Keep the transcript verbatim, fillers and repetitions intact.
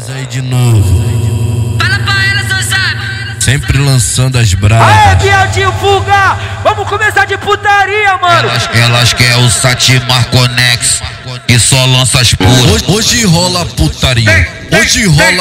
Nós aí de novo. Fala pra ela, seu sabe. Sempre lançando as bravas. Aê, viadinho, fuga! Vamos começar de putaria, mano! Elas, elas querem o Satimar Conex, que só lança as puras. Hoje, hoje rola putaria. Hoje rola